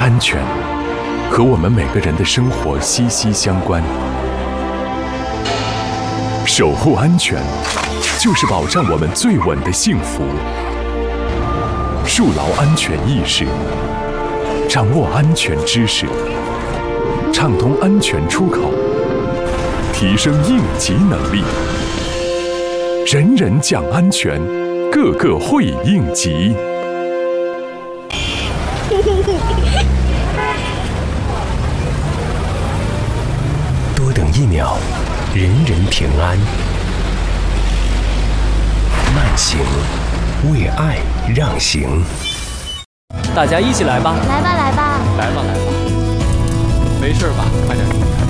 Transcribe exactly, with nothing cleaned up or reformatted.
安全和我们每个人的生活息息相关。守护安全，就是保障我们最稳的幸福。树牢安全意识，掌握安全知识，畅通安全出口，提升应急能力。人人讲安全，个个会应急。 多等一秒，人人平安。慢行，为爱让行。 大家一起来吧！ 来吧，来吧！ 来吧，来吧！没事吧？快点。